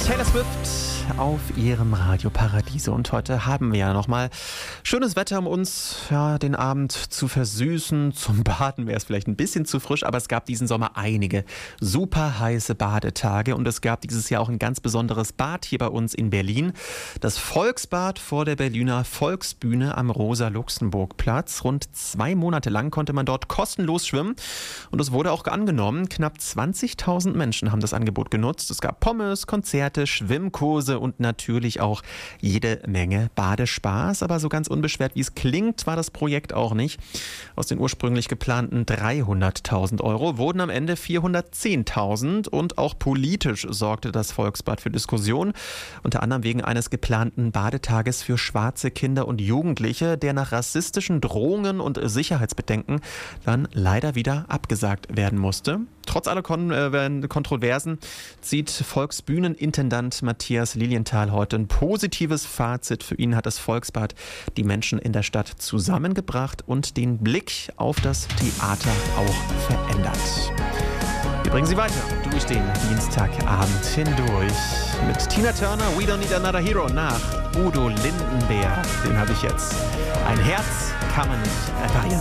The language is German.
Taylor Swift auf ihrem Radio Paradiese. Und heute haben wir ja nochmal schönes Wetter, um uns den Abend zu versüßen. Zum Baden wäre es vielleicht ein bisschen zu frisch, aber es gab diesen Sommer einige super heiße Badetage. Und es gab dieses Jahr auch ein ganz besonderes Bad hier bei uns in Berlin. Das Volksbad vor der Berliner Volksbühne am Rosa-Luxemburg-Platz. Rund 2 Monate lang konnte man dort kostenlos schwimmen. Und es wurde auch angenommen. Knapp 20.000 Menschen haben das Angebot genutzt. Es gab Pommes, Konzerte, Schwimmkurse und natürlich auch jede Menge Badespaß. Aber so ganz unbeschwert, wie es klingt, war das Projekt auch nicht. Aus den ursprünglich geplanten 300.000 Euro wurden am Ende 410.000 und auch politisch sorgte das Volksbad für Diskussion. Unter anderem wegen eines geplanten Badetages für schwarze Kinder und Jugendliche, der nach rassistischen Drohungen und Sicherheitsbedenken dann leider wieder abgesagt werden musste. Trotz aller Kontroversen zieht Volksbühnenintendant Matthias Lilienthal heute ein positives Fazit. Für ihn hat das Volksbad die Menschen in der Stadt zusammengebracht und den Blick auf das Theater auch verändert. Wir bringen Sie weiter durch den Dienstagabend hindurch mit Tina Turner, We Don't Need Another Hero, nach Udo Lindenberg. Den habe ich jetzt. Ein Herz kann man nicht reparieren.